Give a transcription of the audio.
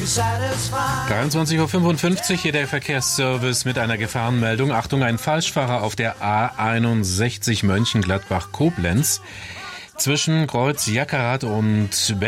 23:55 Uhr, hier der Verkehrsservice mit einer Gefahrenmeldung. Achtung, ein Falschfahrer auf der A61 Mönchengladbach-Koblenz. Zwischen Kreuz Jackerath und